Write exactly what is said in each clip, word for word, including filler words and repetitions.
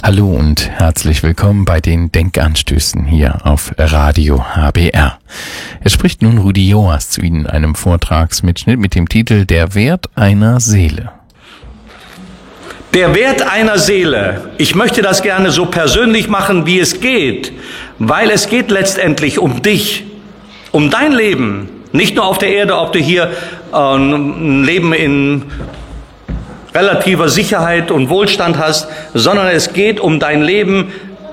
Hallo und herzlich willkommen bei den Denkanstößen hier auf Radio H B R. Es spricht nun Rudi Joas zu Ihnen in einem Vortragsmitschnitt mit dem Titel Der Wert einer Seele. Der Wert einer Seele. Ich möchte das gerne so persönlich machen, wie es geht, weil es geht letztendlich um dich, um dein Leben. Nicht nur auf der Erde, ob du hier äh, ein Leben in relativer Sicherheit und Wohlstand hast, sondern es geht um dein Leben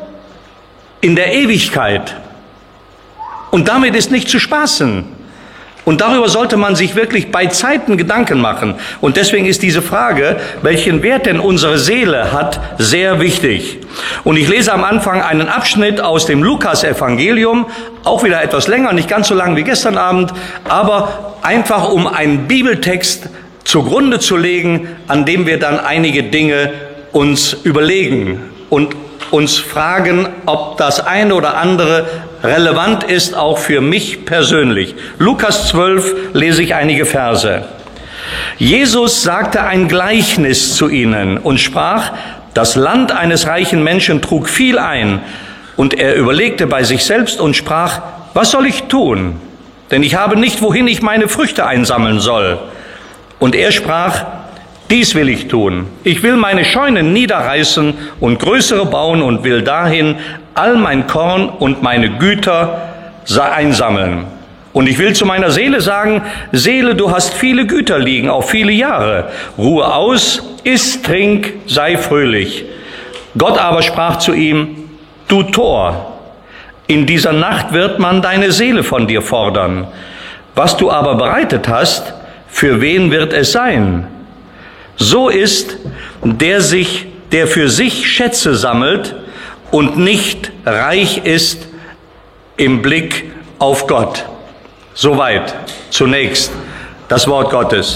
in der Ewigkeit. Und damit ist nicht zu spaßen. Und darüber sollte man sich wirklich bei Zeiten Gedanken machen. Und deswegen ist diese Frage, welchen Wert denn unsere Seele hat, sehr wichtig. Und ich lese am Anfang einen Abschnitt aus dem Lukas-Evangelium, auch wieder etwas länger, nicht ganz so lang wie gestern Abend, aber einfach um einen Bibeltext zugrunde zu legen, an dem wir dann einige Dinge uns überlegen und uns fragen, ob das eine oder andere relevant ist, auch für mich persönlich. Lukas zwölf lese ich einige Verse. Jesus sagte ein Gleichnis zu ihnen und sprach, das Land eines reichen Menschen trug viel ein, und er überlegte bei sich selbst und sprach, was soll ich tun? Denn ich habe nicht, wohin ich meine Früchte einsammeln soll. Und er sprach, dies will ich tun. Ich will meine Scheunen niederreißen und größere bauen und will dahin all mein Korn und meine Güter einsammeln. Und ich will zu meiner Seele sagen, Seele, du hast viele Güter liegen, auf viele Jahre. Ruhe aus, iss, trink, sei fröhlich. Gott aber sprach zu ihm, du Tor, in dieser Nacht wird man deine Seele von dir fordern. Was du aber bereitet hast, für wen wird es sein? So ist, der sich, der für sich Schätze sammelt und nicht reich ist im Blick auf Gott. Soweit zunächst das Wort Gottes.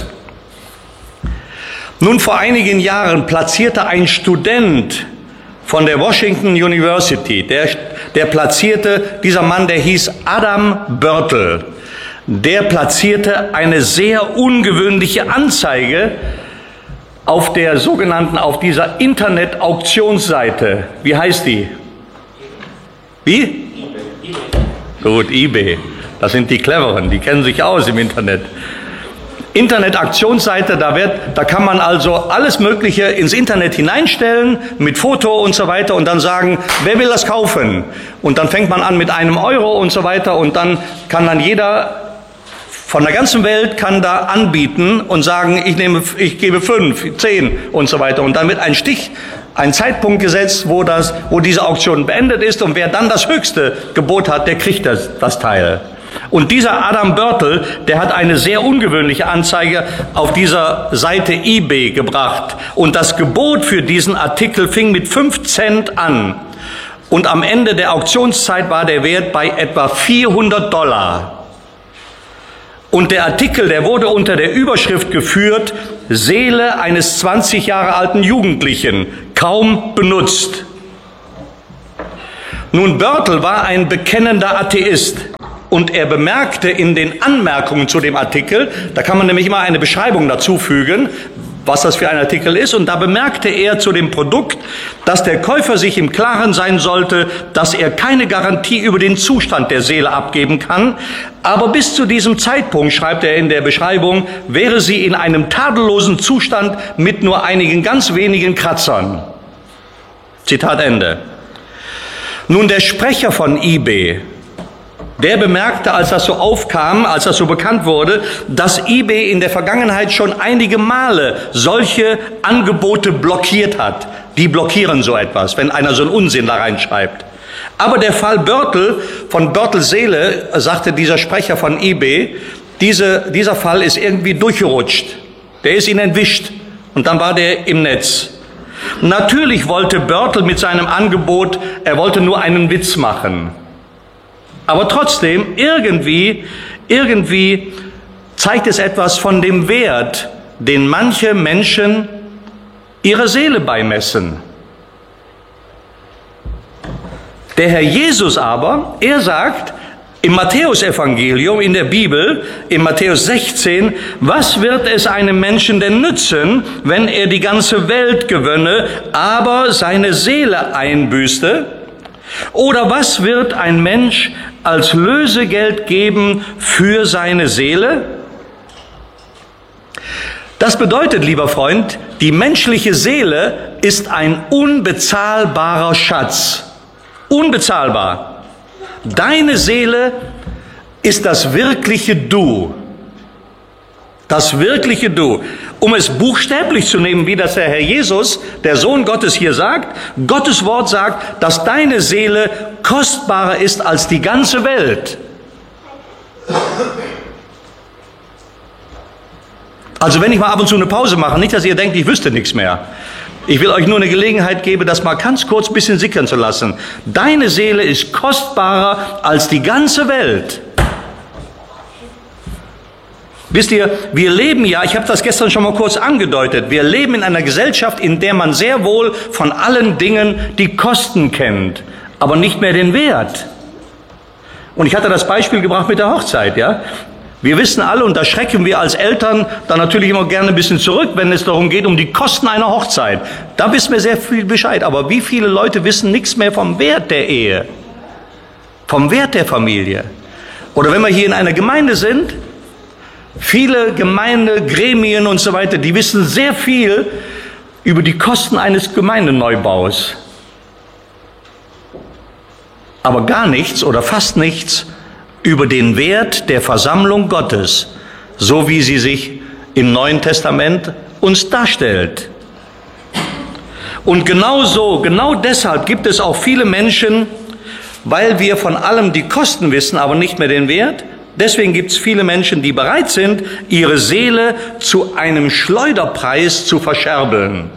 Nun, vor einigen Jahren platzierte ein Student von der Washington University, der, der platzierte, dieser Mann, der hieß Adam Börtel, der platzierte eine sehr ungewöhnliche Anzeige auf der sogenannten, auf dieser Internet-Auktionsseite. Wie heißt die? Wie? eBay. Gut, eBay. Das sind die Cleveren, die kennen sich aus im Internet. Internet-Auktionsseite, da wird, da kann man also alles Mögliche ins Internet hineinstellen, mit Foto und so weiter und dann sagen, wer will das kaufen? Und dann fängt man an mit einem Euro und so weiter und dann kann dann jeder von der ganzen Welt kann da anbieten und sagen, ich nehme, ich gebe fünf, zehn und so weiter. Und dann wird ein Stich, ein Zeitpunkt gesetzt, wo das, wo diese Auktion beendet ist und wer dann das höchste Gebot hat, der kriegt das, das Teil. Und dieser Adam Börtel, der hat eine sehr ungewöhnliche Anzeige auf dieser Seite eBay gebracht. Und das Gebot für diesen Artikel fing mit fünf Cent an. Und am Ende der Auktionszeit war der Wert bei etwa vierhundert Dollar. Und der Artikel, der wurde unter der Überschrift geführt, Seele eines zwanzig Jahre alten Jugendlichen, kaum benutzt. Nun, Börtel war ein bekennender Atheist und er bemerkte in den Anmerkungen zu dem Artikel, da kann man nämlich immer eine Beschreibung dazu fügen, was das für ein Artikel ist, und da bemerkte er zu dem Produkt, dass der Käufer sich im Klaren sein sollte, dass er keine Garantie über den Zustand der Seele abgeben kann, aber bis zu diesem Zeitpunkt, schreibt er in der Beschreibung, wäre sie in einem tadellosen Zustand mit nur einigen ganz wenigen Kratzern. Zitat Ende. Nun, der Sprecher von eBay, der bemerkte, als das so aufkam, als das so bekannt wurde, dass eBay in der Vergangenheit schon einige Male solche Angebote blockiert hat. Die blockieren so etwas, wenn einer so einen Unsinn da reinschreibt. Aber der Fall Börtel, von Börtels Seele, sagte dieser Sprecher von eBay, diese, dieser Fall ist irgendwie durchgerutscht. Der ist ihn entwischt und dann war der im Netz. Natürlich wollte Börtel mit seinem Angebot, er wollte nur einen Witz machen. Aber trotzdem, irgendwie, irgendwie zeigt es etwas von dem Wert, den manche Menschen ihrer Seele beimessen. Der Herr Jesus aber, er sagt Im Matthäusevangelium, in der Bibel, in Matthäus sechzehn, was wird es einem Menschen denn nützen, wenn er die ganze Welt gewönne, aber seine Seele einbüßte? Oder was wird ein Mensch als Lösegeld geben für seine Seele? Das bedeutet, lieber Freund, die menschliche Seele ist ein unbezahlbarer Schatz. Unbezahlbar. Deine Seele ist das wirkliche Du. Das wirkliche Du. Um es buchstäblich zu nehmen, wie das der Herr Jesus, der Sohn Gottes, hier sagt, Gottes Wort sagt, dass deine Seele kostbarer ist als die ganze Welt. Also wenn ich mal ab und zu eine Pause mache, nicht, dass ihr denkt, ich wüsste nichts mehr. Ich will euch nur eine Gelegenheit geben, das mal ganz kurz ein bisschen sickern zu lassen. Deine Seele ist kostbarer als die ganze Welt. Wisst ihr, wir leben ja, ich habe das gestern schon mal kurz angedeutet, wir leben in einer Gesellschaft, in der man sehr wohl von allen Dingen die Kosten kennt, aber nicht mehr den Wert. Und ich hatte das Beispiel gebracht mit der Hochzeit, ja. Wir wissen alle, und da schrecken wir als Eltern dann natürlich immer gerne ein bisschen zurück, wenn es darum geht, um die Kosten einer Hochzeit. Da wissen wir sehr viel Bescheid. Aber wie viele Leute wissen nichts mehr vom Wert der Ehe, vom Wert der Familie? Oder wenn wir hier in einer Gemeinde sind, viele Gemeindegremien und so weiter, die wissen sehr viel über die Kosten eines Gemeindeneubaus. Aber gar nichts oder fast nichts über den Wert der Versammlung Gottes, so wie sie sich im Neuen Testament uns darstellt. Und genau so, genau deshalb gibt es auch viele Menschen, weil wir von allem die Kosten wissen, aber nicht mehr den Wert. Deswegen gibt es viele Menschen, die bereit sind, ihre Seele zu einem Schleuderpreis zu verscherbeln.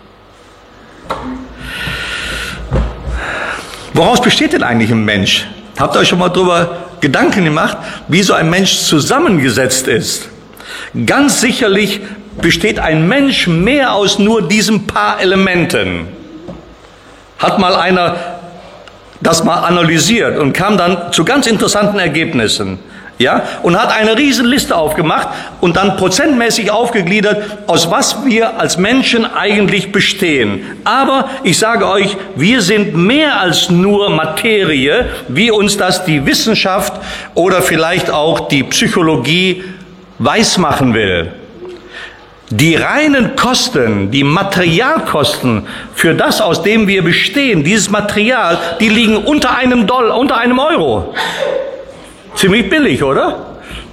Woraus besteht denn eigentlich ein Mensch? Habt ihr euch schon mal darüber Gedanken gemacht, wie so ein Mensch zusammengesetzt ist? Ganz sicherlich besteht ein Mensch mehr aus nur diesen paar Elementen. Hat mal einer das mal analysiert und kam dann zu ganz interessanten Ergebnissen. Ja, und hat eine riesen Liste aufgemacht und dann prozentmäßig aufgegliedert, aus was wir als Menschen eigentlich bestehen. Aber ich sage euch, wir sind mehr als nur Materie, wie uns das die Wissenschaft oder vielleicht auch die Psychologie weismachen will. Die reinen Kosten, die Materialkosten für das, aus dem wir bestehen, dieses Material, die liegen unter einem Dollar, unter einem Euro. Ziemlich billig, oder?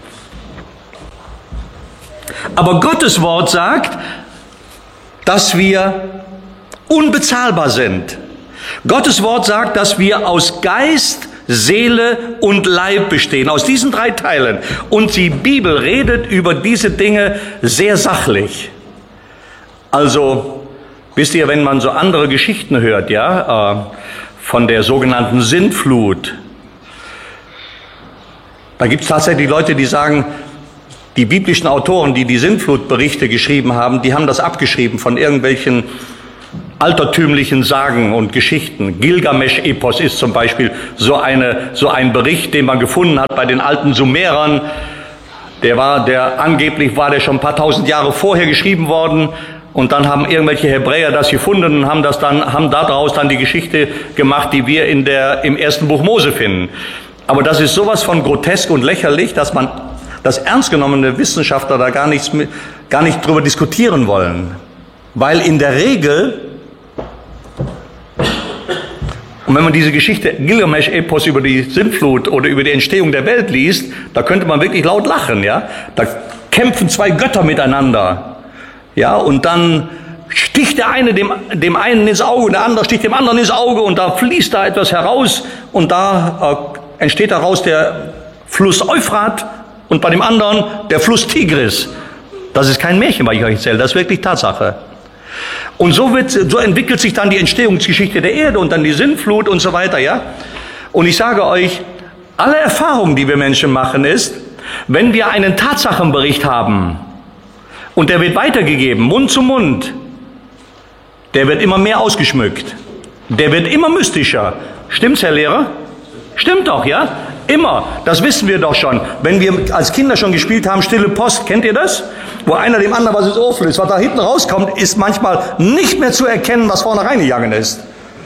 Aber Gottes Wort sagt, dass wir unbezahlbar sind. Gottes Wort sagt, dass wir aus Geist, Seele und Leib bestehen, aus diesen drei Teilen. Und die Bibel redet über diese Dinge sehr sachlich. Also, wisst ihr, wenn man so andere Geschichten hört, ja, von der sogenannten Sintflut, da gibt es tatsächlich Leute, die sagen, die biblischen Autoren, die die Sintflutberichte geschrieben haben, die haben das abgeschrieben von irgendwelchen altertümlichen Sagen und Geschichten. Gilgamesch-Epos ist zum Beispiel so, eine, so ein Bericht, den man gefunden hat bei den alten Sumerern. Der war, der angeblich war der schon ein paar tausend Jahre vorher geschrieben worden. Und dann haben irgendwelche Hebräer das gefunden und haben das dann, haben daraus dann die Geschichte gemacht, die wir in der, im ersten Buch Mose finden. Aber das ist sowas von grotesk und lächerlich, dass man, dass ernst genommene Wissenschaftler da gar nichts, gar nicht drüber diskutieren wollen. Weil in der Regel, und wenn man diese Geschichte Gilgamesch-Epos über die Sintflut oder über die Entstehung der Welt liest, da könnte man wirklich laut lachen, ja. Da kämpfen zwei Götter miteinander, ja, und dann sticht der eine dem, dem einen ins Auge und der andere sticht dem anderen ins Auge und da fließt da etwas heraus und da äh, entsteht daraus der Fluss Euphrat und bei dem anderen der Fluss Tigris. Das ist kein Märchen, was ich euch erzähle, das ist wirklich Tatsache. Und so, wird, so entwickelt sich dann die Entstehungsgeschichte der Erde und dann die Sintflut und so weiter, ja. Und ich sage euch, alle Erfahrungen, die wir Menschen machen, ist, wenn wir einen Tatsachenbericht haben und der wird weitergegeben, Mund zu Mund, der wird immer mehr ausgeschmückt. Der wird immer mystischer. Stimmt's, Herr Lehrer? Stimmt doch, ja? Immer, das wissen wir doch schon. Wenn wir als Kinder schon gespielt haben, Stille Post, kennt ihr das? Wo einer dem anderen was ins Ohr flößt. Was da hinten rauskommt, ist manchmal nicht mehr zu erkennen, was vorne reingegangen ist.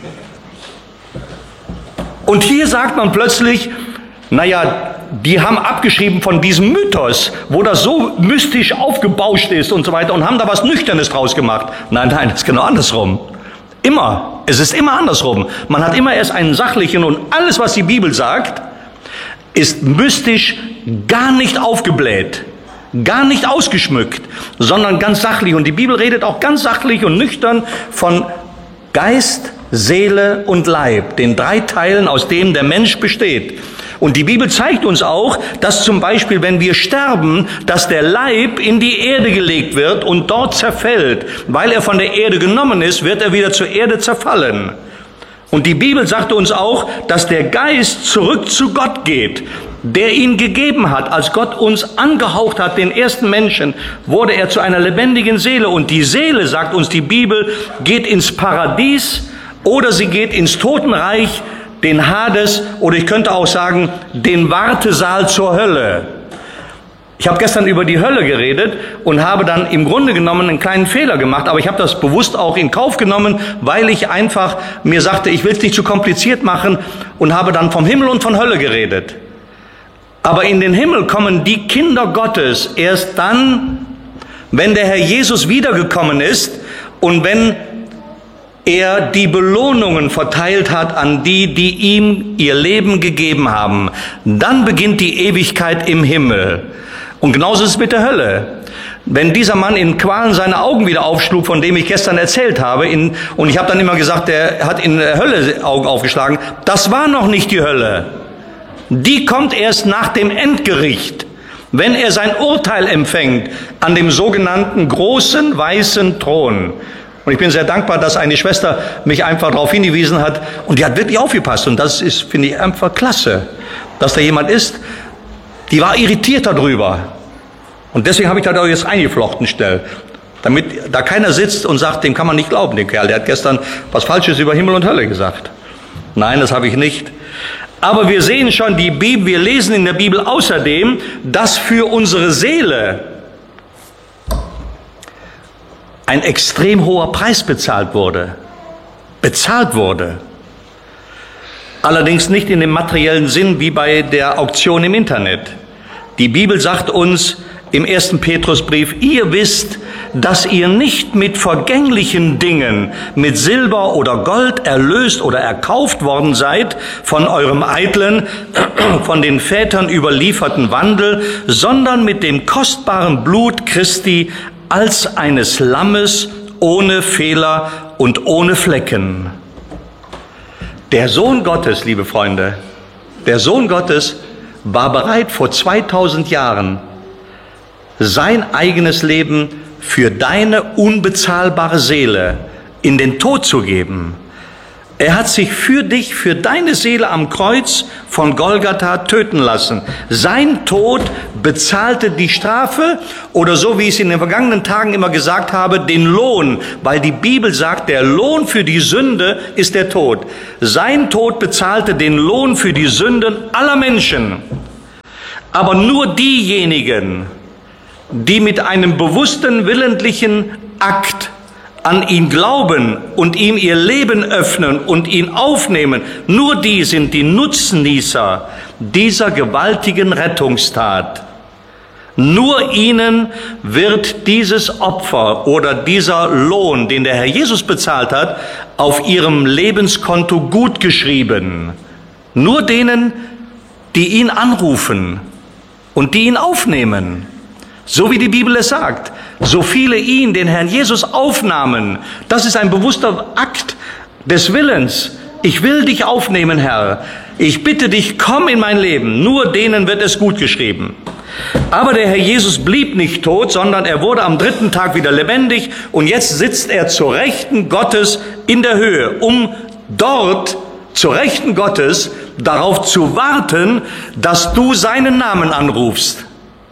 Und hier sagt man plötzlich, naja, die haben abgeschrieben von diesem Mythos, wo das so mystisch aufgebauscht ist und so weiter und haben da was Nüchternes draus gemacht. Nein, nein, das ist genau andersrum. Immer. Es ist immer andersrum. Man hat immer erst einen sachlichen und alles, was die Bibel sagt, ist mystisch gar nicht aufgebläht, gar nicht ausgeschmückt, sondern ganz sachlich. Und die Bibel redet auch ganz sachlich und nüchtern von Geist, Seele und Leib, den drei Teilen, aus denen der Mensch besteht. Und die Bibel zeigt uns auch, dass zum Beispiel, wenn wir sterben, dass der Leib in die Erde gelegt wird und dort zerfällt. Weil er von der Erde genommen ist, wird er wieder zur Erde zerfallen. Und die Bibel sagt uns auch, dass der Geist zurück zu Gott geht, der ihn gegeben hat. Als Gott uns angehaucht hat, den ersten Menschen, wurde er zu einer lebendigen Seele. Und die Seele, sagt uns die Bibel, geht ins Paradies oder sie geht ins Totenreich, den Hades, oder ich könnte auch sagen, den Wartesaal zur Hölle. Ich habe gestern über die Hölle geredet und habe dann im Grunde genommen einen kleinen Fehler gemacht, aber ich habe das bewusst auch in Kauf genommen, weil ich einfach mir sagte, ich will es nicht zu kompliziert machen und habe dann vom Himmel und von Hölle geredet. Aber in den Himmel kommen die Kinder Gottes erst dann, wenn der Herr Jesus wiedergekommen ist und wenn er die Belohnungen verteilt hat an die, die ihm ihr Leben gegeben haben. Dann beginnt die Ewigkeit im Himmel. Und genauso ist es mit der Hölle. Wenn dieser Mann in Qualen seine Augen wieder aufschlug, von dem ich gestern erzählt habe, in, und ich habe dann immer gesagt, der hat in der Hölle Augen aufgeschlagen, das war noch nicht die Hölle. Die kommt erst nach dem Endgericht, wenn er sein Urteil empfängt an dem sogenannten großen weißen Thron. Und ich bin sehr dankbar, dass eine Schwester mich einfach darauf hingewiesen hat und die hat wirklich aufgepasst. Und das ist, finde ich, einfach klasse, dass da jemand ist, die war irritiert darüber. Und deswegen habe ich da jetzt eingeflochten schnell, damit da keiner sitzt und sagt, dem kann man nicht glauben, den Kerl, der hat gestern was Falsches über Himmel und Hölle gesagt. Nein, das habe ich nicht. Aber wir sehen schon, die Bibel, wir lesen in der Bibel außerdem, dass für unsere Seele ein extrem hoher Preis bezahlt wurde. Bezahlt wurde. Allerdings nicht in dem materiellen Sinn wie bei der Auktion im Internet. Die Bibel sagt uns im ersten Petrusbrief, ihr wisst, dass ihr nicht mit vergänglichen Dingen, mit Silber oder Gold erlöst oder erkauft worden seid von eurem eitlen, von den Vätern überlieferten Wandel, sondern mit dem kostbaren Blut Christi als eines Lammes ohne Fehler und ohne Flecken. Der Sohn Gottes, liebe Freunde, der Sohn Gottes war bereit, vor zweitausend Jahren sein eigenes Leben für deine unbezahlbare Seele in den Tod zu geben. Er hat sich für dich, für deine Seele am Kreuz von Golgatha töten lassen. Sein Tod bezahlte die Strafe oder so, wie ich es in den vergangenen Tagen immer gesagt habe, den Lohn, weil die Bibel sagt, der Lohn für die Sünde ist der Tod. Sein Tod bezahlte den Lohn für die Sünden aller Menschen. Aber nur diejenigen, die mit einem bewussten, willentlichen Akt an ihn glauben und ihm ihr Leben öffnen und ihn aufnehmen, nur die sind die Nutznießer dieser gewaltigen Rettungstat. Nur ihnen wird dieses Opfer oder dieser Lohn, den der Herr Jesus bezahlt hat, auf ihrem Lebenskonto gutgeschrieben. Nur denen, die ihn anrufen und die ihn aufnehmen. So wie die Bibel es sagt. So viele ihn, den Herrn Jesus, aufnahmen. Das ist ein bewusster Akt des Willens. Ich will dich aufnehmen, Herr. Ich bitte dich, komm in mein Leben. Nur denen wird es gut geschrieben. Aber der Herr Jesus blieb nicht tot, sondern er wurde am dritten Tag wieder lebendig. Und jetzt sitzt er zur Rechten Gottes in der Höhe, um dort zur Rechten Gottes darauf zu warten, dass du seinen Namen anrufst.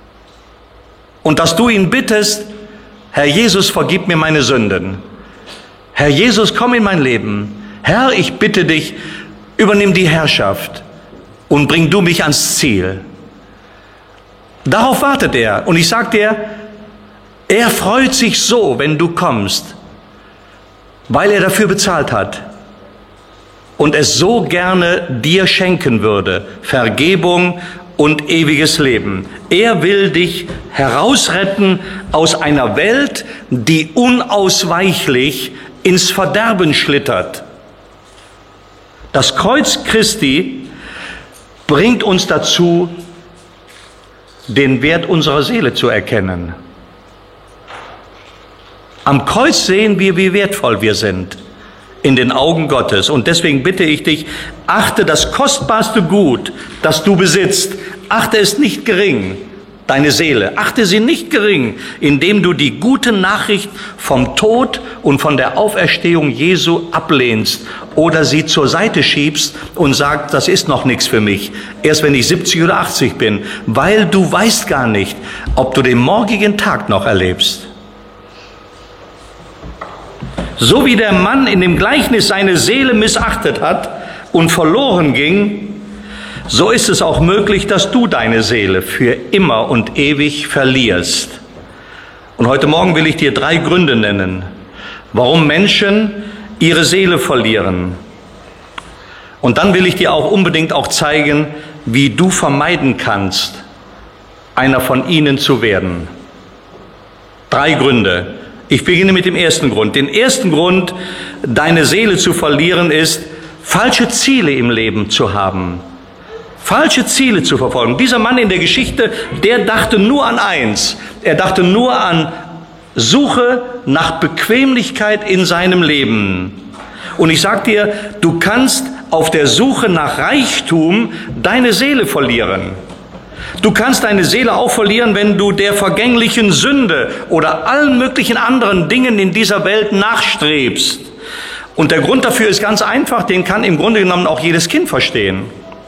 Und dass du ihn bittest, Herr Jesus, vergib mir meine Sünden. Herr Jesus, komm in mein Leben. Herr, ich bitte dich, übernimm die Herrschaft. und bring du mich ans Ziel. Darauf wartet er. Und ich sage dir, er freut sich so, wenn du kommst, weil er dafür bezahlt hat und es so gerne dir schenken würde. Vergebung und ewiges Leben. Er will dich herausretten aus einer Welt, die unausweichlich ins Verderben schlittert. Das Kreuz Christi bringt uns dazu, den Wert unserer Seele zu erkennen. Am Kreuz sehen wir, wie wertvoll wir sind in den Augen Gottes. Und deswegen bitte ich dich, achte das kostbarste Gut, das du besitzt, achte es nicht gering, deine Seele, achte sie nicht gering, indem du die gute Nachricht vom Tod und von der Auferstehung Jesu ablehnst oder sie zur Seite schiebst und sagst, das ist noch nichts für mich, erst wenn ich siebzig oder achtzig bin, weil du weißt gar nicht, ob du den morgigen Tag noch erlebst. So wie der Mann in dem Gleichnis seine Seele missachtet hat und verloren ging, so ist es auch möglich, dass du deine Seele für immer und ewig verlierst. Und heute Morgen will ich dir drei Gründe nennen, warum Menschen ihre Seele verlieren. Und dann will ich dir auch unbedingt auch zeigen, wie du vermeiden kannst, einer von ihnen zu werden. Drei Gründe. Ich beginne mit dem ersten Grund. Den ersten Grund, deine Seele zu verlieren, ist, falsche Ziele im Leben zu haben. Falsche Ziele zu verfolgen. Dieser Mann in der Geschichte, der dachte nur an eins. Er dachte nur an Suche nach Bequemlichkeit in seinem Leben. Und ich sag dir, du kannst auf der Suche nach Reichtum deine Seele verlieren. Du kannst deine Seele auch verlieren, wenn du der vergänglichen Sünde oder allen möglichen anderen Dingen in dieser Welt nachstrebst. Und der Grund dafür ist ganz einfach, den kann im Grunde genommen auch jedes Kind verstehen.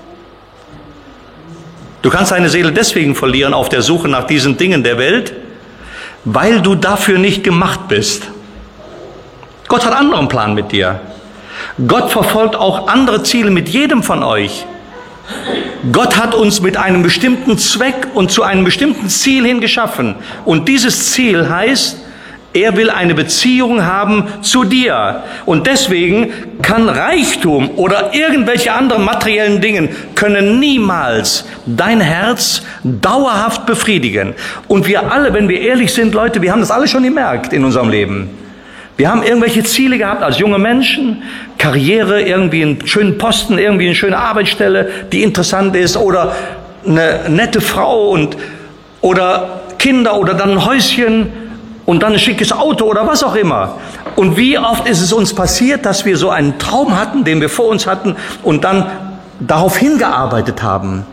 Du kannst deine Seele deswegen verlieren auf der Suche nach diesen Dingen der Welt, weil du dafür nicht gemacht bist. Gott hat einen anderen Plan mit dir. Gott verfolgt auch andere Ziele mit jedem von euch. Gott hat uns mit einem bestimmten Zweck und zu einem bestimmten Ziel hin geschaffen. Und dieses Ziel heißt, er will eine Beziehung haben zu dir. Und deswegen kann Reichtum oder irgendwelche anderen materiellen Dinge können niemals dein Herz dauerhaft befriedigen. Und wir alle, wenn wir ehrlich sind, Leute, wir haben das alle schon gemerkt in unserem Leben. Wir haben irgendwelche Ziele gehabt als junge Menschen, Karriere, irgendwie einen schönen Posten, irgendwie eine schöne Arbeitsstelle, die interessant ist, oder eine nette Frau und oder Kinder oder dann ein Häuschen und dann ein schickes Auto oder was auch immer. Und wie oft ist es uns passiert, dass wir so einen Traum hatten, den wir vor uns hatten und dann darauf hingearbeitet haben.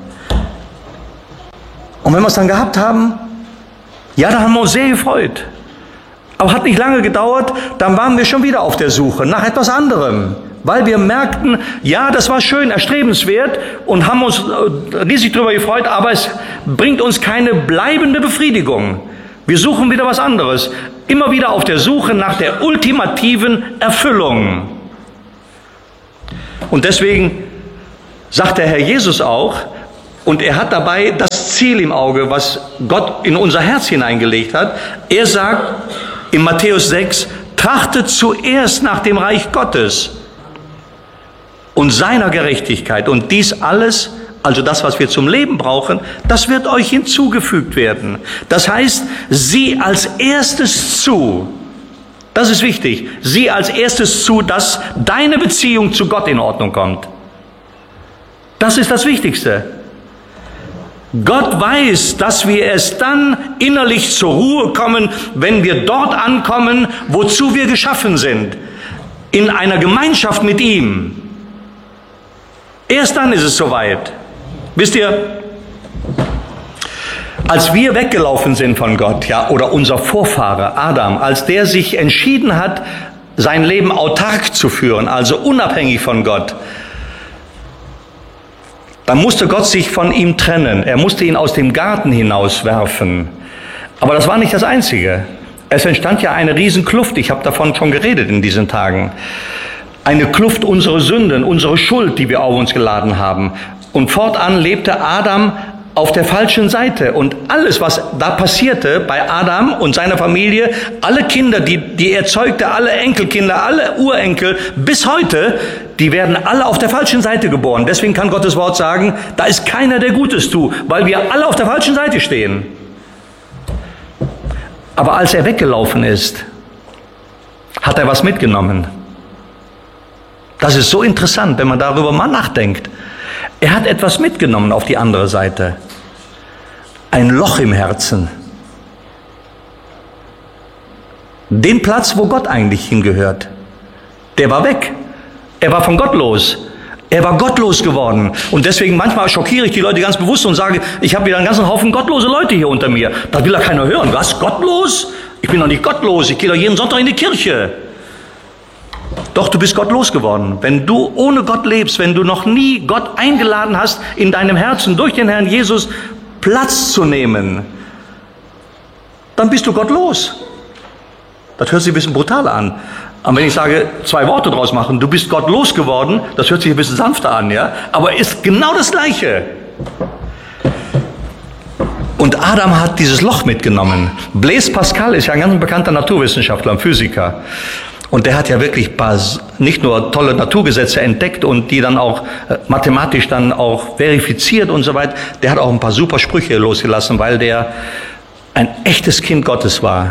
Und wenn wir es dann gehabt haben, ja, dann haben wir uns sehr gefreut. Aber hat nicht lange gedauert, dann waren wir schon wieder auf der Suche nach etwas anderem. Weil wir merkten, ja, das war schön, erstrebenswert und haben uns riesig darüber gefreut, aber es bringt uns keine bleibende Befriedigung. Wir suchen wieder was anderes. Immer wieder auf der Suche nach der ultimativen Erfüllung. Und deswegen sagt der Herr Jesus auch, und er hat dabei das Ziel im Auge, was Gott in unser Herz hineingelegt hat. Er sagt in Matthäus sechs, trachtet zuerst nach dem Reich Gottes und seiner Gerechtigkeit. Und dies alles, also das, was wir zum Leben brauchen, das wird euch hinzugefügt werden. Das heißt, sieh als erstes zu, das ist wichtig, sieh als erstes zu, dass deine Beziehung zu Gott in Ordnung kommt. Das ist das Wichtigste. Gott weiß, dass wir es dann innerlich zur Ruhe kommen, wenn wir dort ankommen, wozu wir geschaffen sind. In einer Gemeinschaft mit ihm. Erst dann ist es soweit. Wisst ihr, als wir weggelaufen sind von Gott, ja, oder unser Vorfahre Adam, als der sich entschieden hat, sein Leben autark zu führen, also unabhängig von Gott, dann musste Gott sich von ihm trennen. Er musste ihn aus dem Garten hinauswerfen. Aber das war nicht das Einzige. Es entstand ja eine Riesenkluft. Ich habe davon schon geredet in diesen Tagen. Eine Kluft unserer Sünden, unsere Schuld, die wir auf uns geladen haben. Und fortan lebte Adam auf der falschen Seite. Und alles, was da passierte bei Adam und seiner Familie, alle Kinder, die, die er zeugte, alle Enkelkinder, alle Urenkel, bis heute, die werden alle auf der falschen Seite geboren. Deswegen kann Gottes Wort sagen, da ist keiner, der Gutes tut, weil wir alle auf der falschen Seite stehen. Aber als er weggelaufen ist, hat er was mitgenommen. Das ist so interessant, wenn man darüber mal nachdenkt. Er hat etwas mitgenommen auf die andere Seite. Ein Loch im Herzen. Den Platz, wo Gott eigentlich hingehört. Der war weg. Er war von Gott los. Er war gottlos geworden. Und deswegen manchmal schockiere ich die Leute ganz bewusst und sage, ich habe wieder einen ganzen Haufen gottlose Leute hier unter mir. Das will ja keiner hören. Was? Gottlos? Ich bin doch nicht gottlos. Ich gehe doch jeden Sonntag in die Kirche. Doch, du bist gottlos geworden. Wenn du ohne Gott lebst, wenn du noch nie Gott eingeladen hast, in deinem Herzen durch den Herrn Jesus Platz zu nehmen, dann bist du gottlos. Das hört sich ein bisschen brutal an. Aber wenn ich sage, zwei Worte draus machen, du bist gottlos geworden, das hört sich ein bisschen sanfter an, ja? Aber ist genau das Gleiche. Und Adam hat dieses Loch mitgenommen. Blaise Pascal ist ja ein ganz bekannter Naturwissenschaftler, ein Physiker. Und der hat ja wirklich nicht nur tolle Naturgesetze entdeckt und die dann auch mathematisch dann auch verifiziert und so weiter. Der hat auch ein paar super Sprüche losgelassen, weil der ein echtes Kind Gottes war.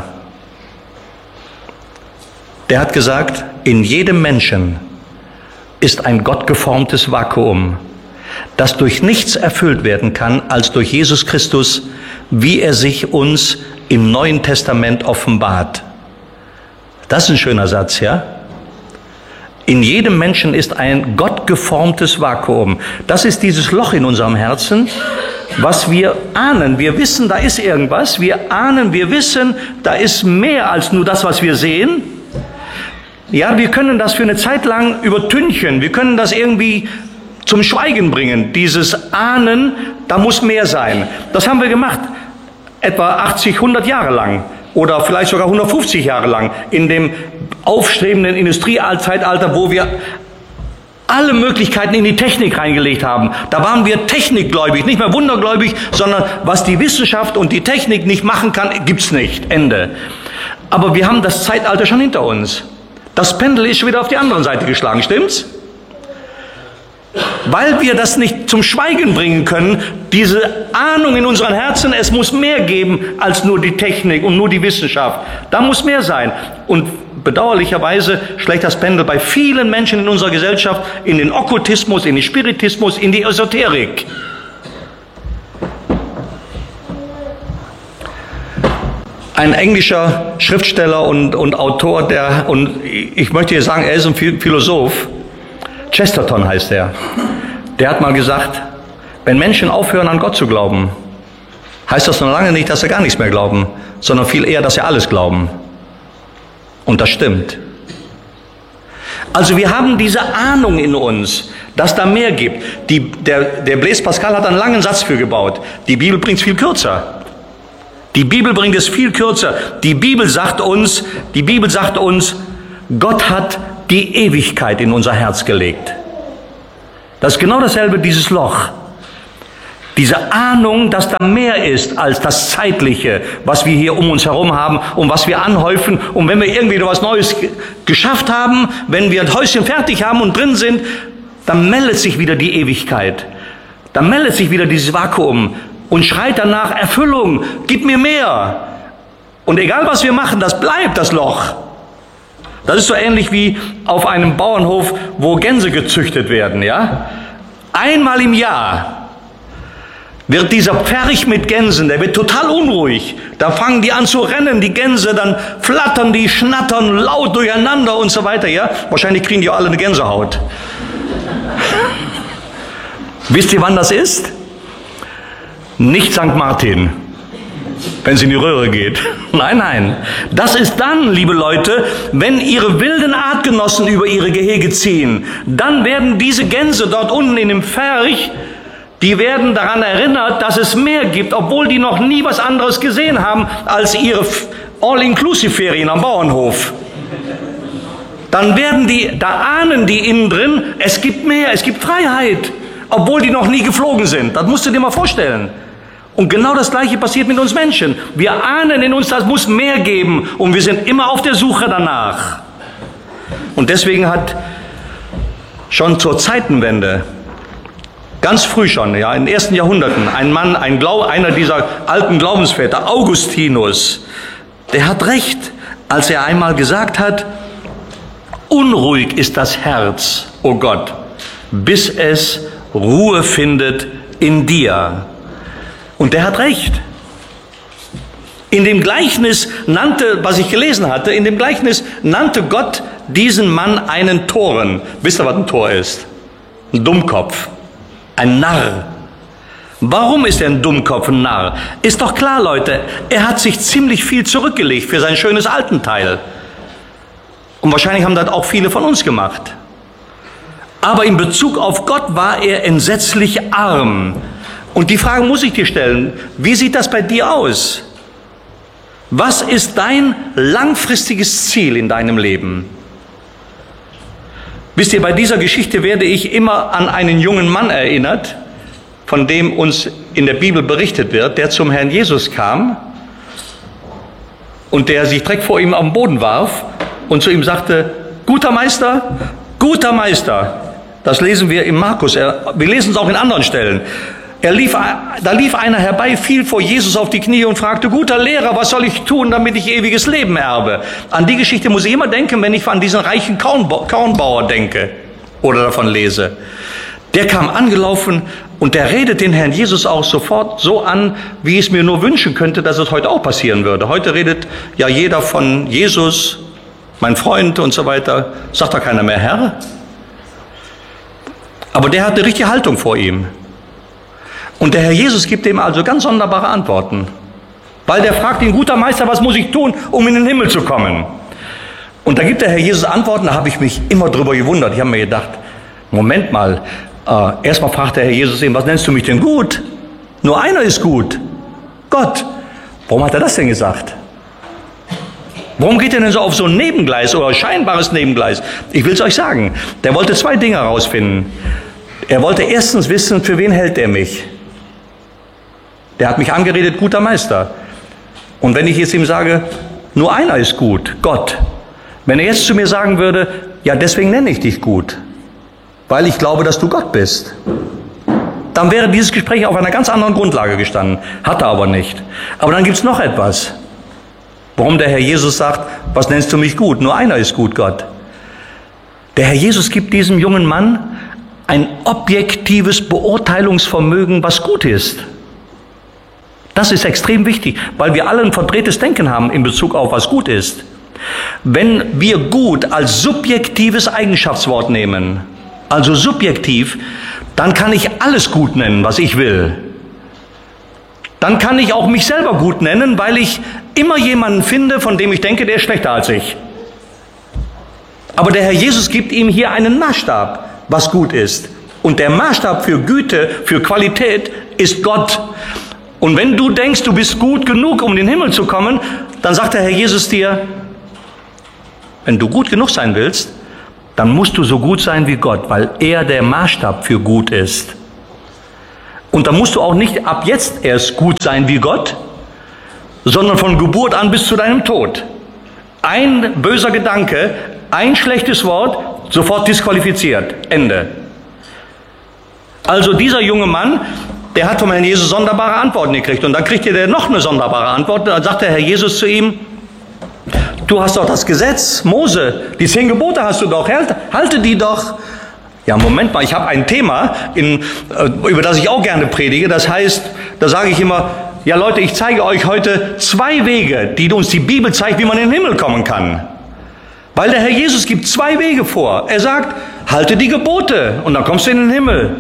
Der hat gesagt, in jedem Menschen ist ein gottgeformtes Vakuum, das durch nichts erfüllt werden kann, als durch Jesus Christus, wie er sich uns im Neuen Testament offenbart. Das ist ein schöner Satz, ja? In jedem Menschen ist ein gottgeformtes Vakuum. Das ist dieses Loch in unserem Herzen, was wir ahnen. Wir wissen, da ist irgendwas. Wir ahnen, wir wissen, da ist mehr als nur das, was wir sehen. Ja, wir können das für eine Zeit lang übertünchen. Wir können das irgendwie zum Schweigen bringen. Dieses Ahnen, da muss mehr sein. Das haben wir gemacht, etwa achtzig, hundert Jahre lang. Oder vielleicht sogar hundertfünfzig Jahre lang in dem aufstrebenden Industriezeitalter, wo wir alle Möglichkeiten in die Technik reingelegt haben. Da waren wir technikgläubig, nicht mehr wundergläubig, sondern was die Wissenschaft und die Technik nicht machen kann, gibt's nicht. Ende. Aber wir haben das Zeitalter schon hinter uns. Das Pendel ist schon wieder auf die andere Seite geschlagen, stimmt's? Weil wir das nicht zum Schweigen bringen können, diese Ahnung in unseren Herzen, es muss mehr geben als nur die Technik und nur die Wissenschaft. Da muss mehr sein. Und bedauerlicherweise schlägt das Pendel bei vielen Menschen in unserer Gesellschaft in den Okkultismus, in den Spiritismus, in die Esoterik. Ein englischer Schriftsteller und, und Autor, der, und ich möchte hier sagen, er ist ein Philosoph, Chesterton heißt er, der hat mal gesagt, wenn Menschen aufhören an Gott zu glauben, heißt das noch lange nicht, dass sie gar nichts mehr glauben, sondern viel eher, dass sie alles glauben. Und das stimmt. Also wir haben diese Ahnung in uns, dass da mehr gibt. Die, der, der Blaise Pascal hat einen langen Satz für gebaut. Die Bibel bringt es viel kürzer. Die Bibel bringt es viel kürzer. Die Bibel sagt uns, die Bibel sagt uns, Gott hat die Ewigkeit in unser Herz gelegt. Das ist genau dasselbe, dieses Loch. Diese Ahnung, dass da mehr ist als das Zeitliche, was wir hier um uns herum haben und was wir anhäufen. Und wenn wir irgendwie was Neues geschafft haben, wenn wir ein Häuschen fertig haben und drin sind, dann meldet sich wieder die Ewigkeit. Dann meldet sich wieder dieses Vakuum und schreit danach, Erfüllung, gib mir mehr. Und egal was wir machen, das bleibt das Loch. Das ist so ähnlich wie auf einem Bauernhof, wo Gänse gezüchtet werden, ja? Einmal im Jahr wird dieser Pferch mit Gänsen, der wird total unruhig. Da fangen die an zu rennen, die Gänse, dann flattern die, schnattern laut durcheinander und so weiter, ja? Wahrscheinlich kriegen die alle eine Gänsehaut. Wisst ihr, wann das ist? Nicht Sankt Martin, wenn es in die Röhre geht. Nein, nein. Das ist dann, liebe Leute, wenn ihre wilden Artgenossen über ihre Gehege ziehen. Dann werden diese Gänse dort unten in dem Pferch, die werden daran erinnert, dass es mehr gibt, obwohl die noch nie was anderes gesehen haben als ihre All-Inclusive-Ferien am Bauernhof. Dann werden die, da ahnen die innen drin, es gibt mehr, es gibt Freiheit. obwohl die noch nie geflogen sind. Das musst du dir mal vorstellen. Und genau das Gleiche passiert mit uns Menschen. Wir ahnen in uns, das muss mehr geben und wir sind immer auf der Suche danach. Und deswegen hat schon zur Zeitenwende, ganz früh schon, ja, in den ersten Jahrhunderten, ein Mann, ein Glau, einer dieser alten Glaubensväter, Augustinus, der hat recht, als er einmal gesagt hat, unruhig ist das Herz, o Gott, bis es Ruhe findet in dir. Und der hat recht. In dem Gleichnis nannte, was ich gelesen hatte, in dem Gleichnis nannte Gott diesen Mann einen Toren. Wisst ihr, was ein Tor ist? Ein Dummkopf, ein Narr. Warum ist er ein Dummkopf, ein Narr? Ist doch klar, Leute, er hat sich ziemlich viel zurückgelegt für sein schönes Altenteil. Und wahrscheinlich haben das auch viele von uns gemacht. Aber in Bezug auf Gott war er entsetzlich arm. Und die Frage muss ich dir stellen, wie sieht das bei dir aus? Was ist dein langfristiges Ziel in deinem Leben? Wisst ihr, bei dieser Geschichte werde ich immer an einen jungen Mann erinnert, von dem uns in der Bibel berichtet wird, der zum Herrn Jesus kam und der sich direkt vor ihm am Boden warf und zu ihm sagte, guter Meister, guter Meister. Das lesen wir im Markus, wir lesen es auch in anderen Stellen. Er lief, da lief einer herbei, fiel vor Jesus auf die Knie und fragte, guter Lehrer, was soll ich tun, damit ich ewiges Leben erbe? An die Geschichte muss ich immer denken, wenn ich an diesen reichen Kornbauer denke oder davon lese. Der kam angelaufen und der redet den Herrn Jesus auch sofort so an, wie ich es mir nur wünschen könnte, dass es heute auch passieren würde. Heute redet ja jeder von Jesus, mein Freund und so weiter. Sagt da keiner mehr Herr? Aber der hat eine richtige Haltung vor ihm. Und der Herr Jesus gibt ihm also ganz sonderbare Antworten. Weil der fragt ihn, guter Meister, was muss ich tun, um in den Himmel zu kommen? Und da gibt der Herr Jesus Antworten, da habe ich mich immer drüber gewundert. Ich habe mir gedacht, Moment mal, äh, erstmal fragt der Herr Jesus ihn, was nennst du mich denn gut? Nur einer ist gut, Gott. Warum hat er das denn gesagt? Warum geht er denn so auf so ein Nebengleis oder scheinbares Nebengleis? Ich will es euch sagen, der wollte zwei Dinge herausfinden. Er wollte erstens wissen, für wen hält er mich? Der hat mich angeredet, guter Meister. Und wenn ich jetzt ihm sage, nur einer ist gut, Gott. Wenn er jetzt zu mir sagen würde, ja, deswegen nenne ich dich gut, weil ich glaube, dass du Gott bist, dann wäre dieses Gespräch auf einer ganz anderen Grundlage gestanden. Hat er aber nicht. Aber dann gibt es noch etwas. Warum der Herr Jesus sagt, was nennst du mich gut? Nur einer ist gut, Gott. Der Herr Jesus gibt diesem jungen Mann ein objektives Beurteilungsvermögen, was gut ist. Das ist extrem wichtig, weil wir alle ein verdrehtes Denken haben in Bezug auf, was gut ist. Wenn wir gut als subjektives Eigenschaftswort nehmen, also subjektiv, dann kann ich alles gut nennen, was ich will. Dann kann ich auch mich selber gut nennen, weil ich immer jemanden finde, von dem ich denke, der ist schlechter als ich. Aber der Herr Jesus gibt ihm hier einen Maßstab, was gut ist. Und der Maßstab für Güte, für Qualität ist Gott. Und wenn du denkst, du bist gut genug, um in den Himmel zu kommen, dann sagt der Herr Jesus dir, wenn du gut genug sein willst, dann musst du so gut sein wie Gott, weil er der Maßstab für gut ist. Und dann musst du auch nicht ab jetzt erst gut sein wie Gott, sondern von Geburt an bis zu deinem Tod. Ein böser Gedanke, ein schlechtes Wort, sofort disqualifiziert. Ende. Also dieser junge Mann, der hat vom Herrn Jesus sonderbare Antworten gekriegt. Und dann kriegt er noch eine sonderbare Antwort. Dann sagt der Herr Jesus zu ihm, du hast doch das Gesetz, Mose, die zehn Gebote hast du doch, halte die doch. Ja, Moment mal, ich habe ein Thema, in, über das ich auch gerne predige. Das heißt, da sage ich immer, ja Leute, ich zeige euch heute zwei Wege, die uns die Bibel zeigt, wie man in den Himmel kommen kann. Weil der Herr Jesus gibt zwei Wege vor. Er sagt, halte die Gebote und dann kommst du in den Himmel.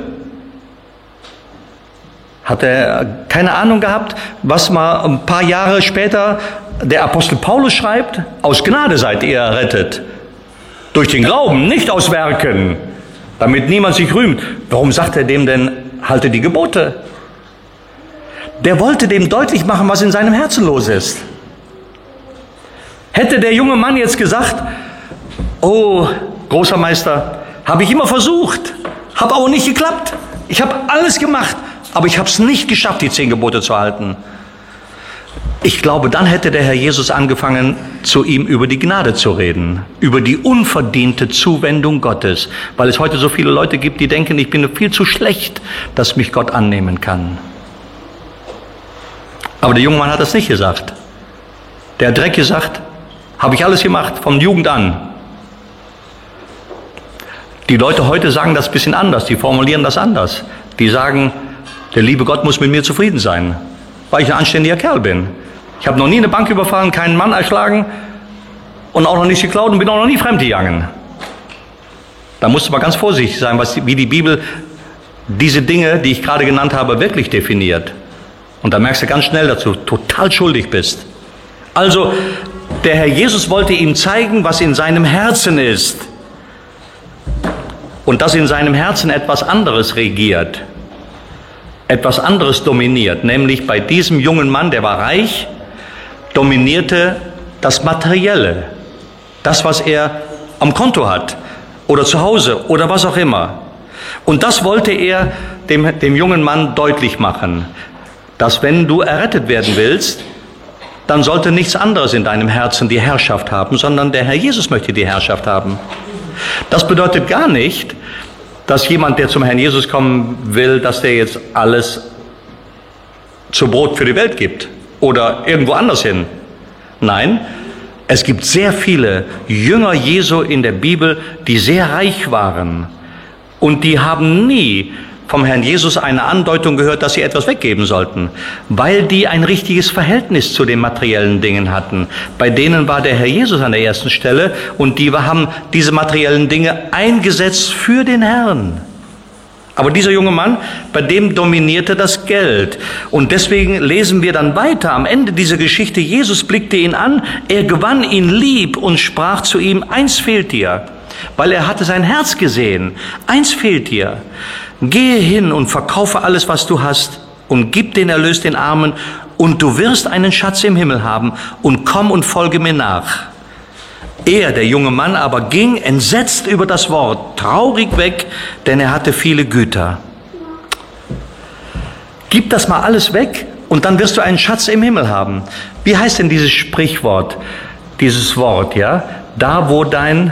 Hat er keine Ahnung gehabt, was mal ein paar Jahre später der Apostel Paulus schreibt? Aus Gnade seid ihr errettet. Durch den Glauben, nicht aus Werken, damit niemand sich rühmt. Warum sagt er dem denn, halte die Gebote? Der wollte dem deutlich machen, was in seinem Herzen los ist. Hätte der junge Mann jetzt gesagt, oh, großer Meister, habe ich immer versucht, habe aber nicht geklappt. Ich habe alles gemacht, aber ich habe es nicht geschafft, die zehn Gebote zu halten. Ich glaube, dann hätte der Herr Jesus angefangen, zu ihm über die Gnade zu reden, über die unverdiente Zuwendung Gottes, weil es heute so viele Leute gibt, die denken, ich bin viel zu schlecht, dass mich Gott annehmen kann. Aber der junge Mann hat das nicht gesagt. Der hat direkt gesagt, habe ich alles gemacht, von Jugend an. Die Leute heute sagen das ein bisschen anders, die formulieren das anders. Die sagen, der liebe Gott muss mit mir zufrieden sein, weil ich ein anständiger Kerl bin. Ich habe noch nie eine Bank überfallen, keinen Mann erschlagen und auch noch nicht geklaut und bin auch noch nie fremdgegangen. Da musst du mal ganz vorsichtig sein, was, wie die Bibel diese Dinge, die ich gerade genannt habe, wirklich definiert. Und da merkst du ganz schnell, dass du total schuldig bist. Also, der Herr Jesus wollte ihm zeigen, was in seinem Herzen ist. Und dass in seinem Herzen etwas anderes regiert. Etwas anderes dominiert. Nämlich bei diesem jungen Mann, der war reich, dominierte das Materielle. Das, was er am Konto hat. Oder zu Hause. Oder was auch immer. Und das wollte er dem, dem jungen Mann deutlich machen. Dass wenn du errettet werden willst, dann sollte nichts anderes in deinem Herzen die Herrschaft haben, sondern der Herr Jesus möchte die Herrschaft haben. Das bedeutet gar nicht, dass jemand, der zum Herrn Jesus kommen will, dass der jetzt alles zu Brot für die Welt gibt oder irgendwo anders hin. Nein, es gibt sehr viele Jünger Jesu in der Bibel, die sehr reich waren und die haben nie vom Herrn Jesus eine Andeutung gehört, dass sie etwas weggeben sollten, weil die ein richtiges Verhältnis zu den materiellen Dingen hatten. Bei denen war der Herr Jesus an der ersten Stelle und die haben diese materiellen Dinge eingesetzt für den Herrn. Aber dieser junge Mann, bei dem dominierte das Geld. Und deswegen lesen wir dann weiter am Ende dieser Geschichte, Jesus blickte ihn an, er gewann ihn lieb und sprach zu ihm, eins fehlt dir, weil er hatte sein Herz gesehen, eins fehlt dir. Gehe hin und verkaufe alles, was du hast, und gib den Erlös den Armen, und du wirst einen Schatz im Himmel haben, und komm und folge mir nach. Er, der junge Mann, aber ging entsetzt über das Wort, traurig weg, denn er hatte viele Güter. Gib das mal alles weg, und dann wirst du einen Schatz im Himmel haben. Wie heißt denn dieses Sprichwort, dieses Wort, ja? Da, wo dein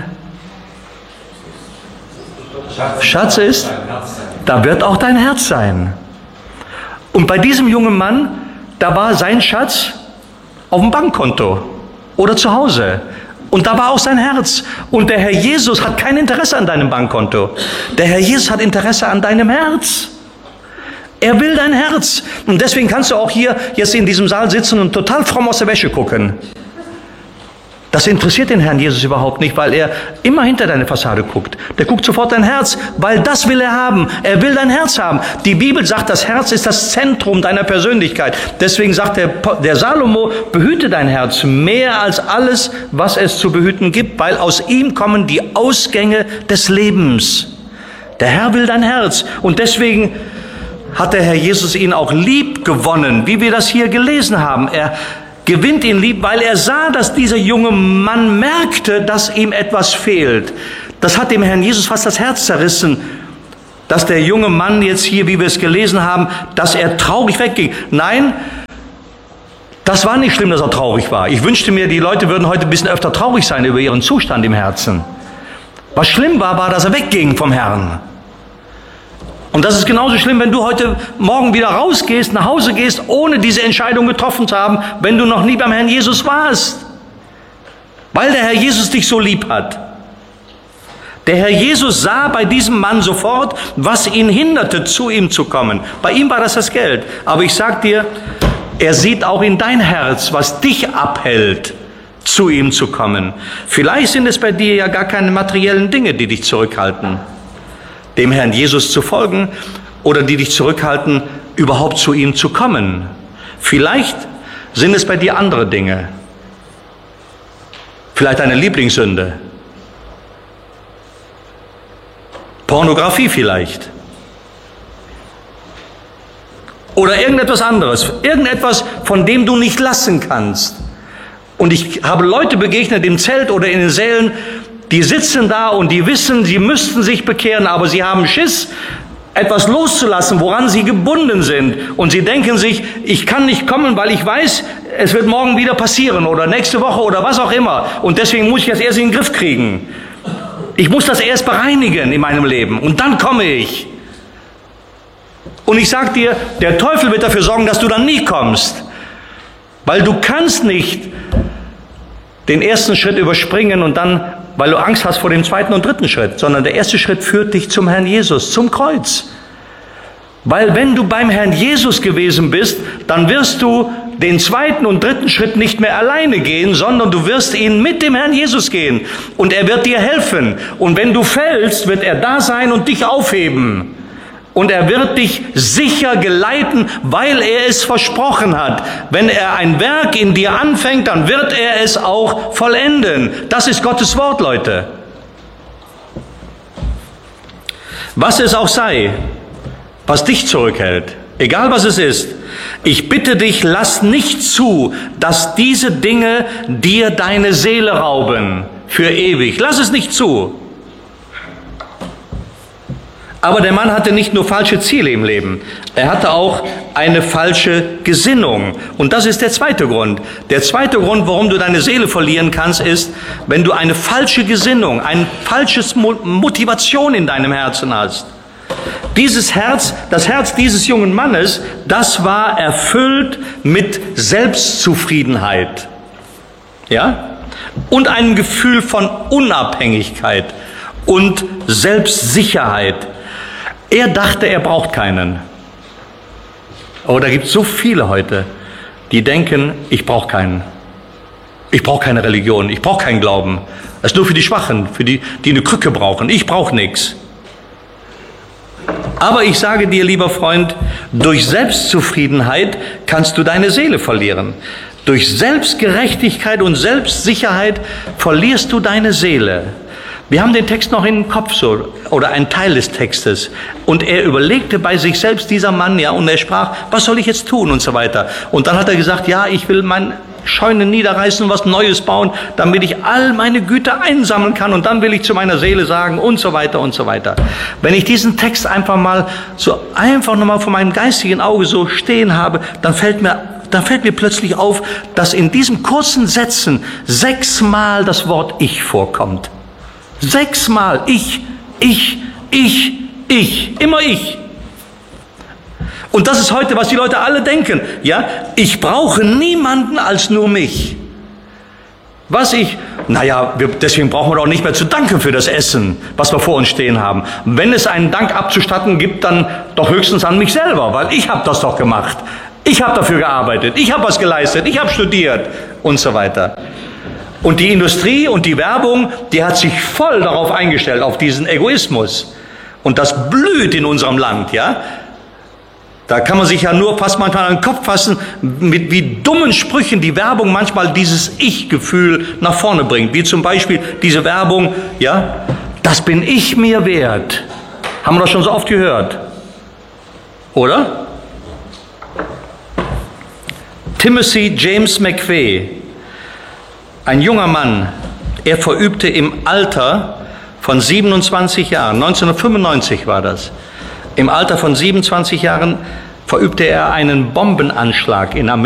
Schatz ist, da wird auch dein Herz sein. Und bei diesem jungen Mann, da war sein Schatz auf dem Bankkonto oder zu Hause. Und da war auch sein Herz. Und der Herr Jesus hat kein Interesse an deinem Bankkonto. Der Herr Jesus hat Interesse an deinem Herz. Er will dein Herz. Und deswegen kannst du auch hier jetzt in diesem Saal sitzen und total fromm aus der Wäsche gucken. Das interessiert den Herrn Jesus überhaupt nicht, weil er immer hinter deine Fassade guckt. Der guckt sofort dein Herz, weil das will er haben. Er will dein Herz haben. Die Bibel sagt, das Herz ist das Zentrum deiner Persönlichkeit. Deswegen sagt der, der Salomo, behüte dein Herz mehr als alles, was es zu behüten gibt, weil aus ihm kommen die Ausgänge des Lebens. Der Herr will dein Herz. Und deswegen hat der Herr Jesus ihn auch lieb gewonnen, wie wir das hier gelesen haben. Er gewinnt ihn lieb, weil er sah, dass dieser junge Mann merkte, dass ihm etwas fehlt. Das hat dem Herrn Jesus fast das Herz zerrissen, dass der junge Mann jetzt hier, wie wir es gelesen haben, dass er traurig wegging. Nein, das war nicht schlimm, dass er traurig war. Ich wünschte mir, die Leute würden heute ein bisschen öfter traurig sein über ihren Zustand im Herzen. Was schlimm war, war, dass er wegging vom Herrn. Und das ist genauso schlimm, wenn du heute Morgen wieder rausgehst, nach Hause gehst, ohne diese Entscheidung getroffen zu haben, wenn du noch nie beim Herrn Jesus warst. Weil der Herr Jesus dich so lieb hat. Der Herr Jesus sah bei diesem Mann sofort, was ihn hinderte, zu ihm zu kommen. Bei ihm war das das Geld. Aber ich sag dir, er sieht auch in dein Herz, was dich abhält, zu ihm zu kommen. Vielleicht sind es bei dir ja gar keine materiellen Dinge, die dich zurückhalten, dem Herrn Jesus zu folgen, oder die dich zurückhalten, überhaupt zu ihm zu kommen. Vielleicht sind es bei dir andere Dinge. Vielleicht eine Lieblingssünde. Pornografie vielleicht. Oder irgendetwas anderes. Irgendetwas, von dem du nicht lassen kannst. Und ich habe Leute begegnet im Zelt oder in den Sälen, die sitzen da und die wissen, sie müssten sich bekehren, aber sie haben Schiss, etwas loszulassen, woran sie gebunden sind. Und sie denken sich, ich kann nicht kommen, weil ich weiß, es wird morgen wieder passieren oder nächste Woche oder was auch immer. Und deswegen muss ich das erst in den Griff kriegen. Ich muss das erst bereinigen in meinem Leben und dann komme ich. Und ich sage dir, der Teufel wird dafür sorgen, dass du dann nie kommst. Weil du kannst nicht den ersten Schritt überspringen und dann, weil du Angst hast vor dem zweiten und dritten Schritt, sondern der erste Schritt führt dich zum Herrn Jesus, zum Kreuz. Weil wenn du beim Herrn Jesus gewesen bist, dann wirst du den zweiten und dritten Schritt nicht mehr alleine gehen, sondern du wirst ihn mit dem Herrn Jesus gehen und er wird dir helfen. Und wenn du fällst, wird er da sein und dich aufheben. Und er wird dich sicher geleiten, weil er es versprochen hat. Wenn er ein Werk in dir anfängt, dann wird er es auch vollenden. Das ist Gottes Wort, Leute. Was es auch sei, was dich zurückhält, egal was es ist, ich bitte dich, lass nicht zu, dass diese Dinge dir deine Seele rauben für ewig. Lass es nicht zu. Aber der Mann hatte nicht nur falsche Ziele im Leben, er hatte auch eine falsche Gesinnung. Und das ist der zweite Grund. Der zweite Grund, warum du deine Seele verlieren kannst, ist, wenn du eine falsche Gesinnung, eine falsche Motivation in deinem Herzen hast. Dieses Herz, das Herz dieses jungen Mannes, das war erfüllt mit Selbstzufriedenheit, ja, und einem Gefühl von Unabhängigkeit und Selbstsicherheit. Er dachte, er braucht keinen. Aber da gibt es so viele heute, die denken, ich brauche keinen. Ich brauche keine Religion, ich brauche keinen Glauben. Das ist nur für die Schwachen, für die, die eine Krücke brauchen. Ich brauche nichts. Aber ich sage dir, lieber Freund, durch Selbstzufriedenheit kannst du deine Seele verlieren. Durch Selbstgerechtigkeit und Selbstsicherheit verlierst du deine Seele. Wir haben den Text noch im Kopf, so, oder einen Teil des Textes. Und er überlegte bei sich selbst, dieser Mann, ja, und er sprach, was soll ich jetzt tun und so weiter. Und dann hat er gesagt, ja, ich will mein Scheunen niederreißen und was Neues bauen, damit ich all meine Güter einsammeln kann und dann will ich zu meiner Seele sagen und so weiter und so weiter. Wenn ich diesen Text einfach mal so einfach nochmal vor meinem geistigen Auge so stehen habe, dann fällt mir dann fällt mir plötzlich auf, dass in diesen kurzen Sätzen sechsmal das Wort Ich vorkommt. Sechsmal ich, ich, ich, ich, immer ich. Und das ist heute, was die Leute alle denken. Ja, ich brauche niemanden als nur mich. Was ich, naja, wir, deswegen brauchen wir doch nicht mehr zu danken für das Essen, was wir vor uns stehen haben. Wenn es einen Dank abzustatten gibt, dann doch höchstens an mich selber, weil ich habe das doch gemacht. Ich habe dafür gearbeitet, ich habe was geleistet, ich habe studiert und so weiter. Und die Industrie und die Werbung, die hat sich voll darauf eingestellt, auf diesen Egoismus. Und das blüht in unserem Land, ja. Da kann man sich ja nur fast manchmal an den Kopf fassen, mit wie dummen Sprüchen die Werbung manchmal dieses Ich-Gefühl nach vorne bringt. Wie zum Beispiel diese Werbung, ja, das bin ich mir wert. Haben wir doch schon so oft gehört. Oder? Timothy James McVeigh, ein junger Mann, er verübte im Alter von siebenundzwanzig Jahren, neunzehnhundertfünfundneunzig war das, im Alter von siebenundzwanzig Jahren verübte er einen Bombenanschlag in Amerika.